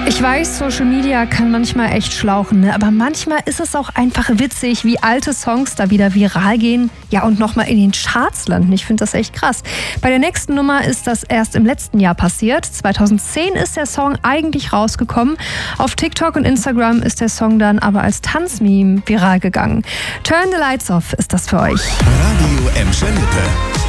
Ich weiß, Social Media kann manchmal echt schlauchen, ne? Aber manchmal ist es auch einfach witzig, wie alte Songs da wieder viral gehen, ja, und nochmal in den Charts landen. Ich finde das echt krass. Bei der nächsten Nummer ist das erst im letzten Jahr passiert. 2010 ist der Song eigentlich rausgekommen. Auf TikTok und Instagram ist der Song dann aber als Tanzmeme viral gegangen. Turn the Lights Off ist das für euch. Radio Emscher Lippe.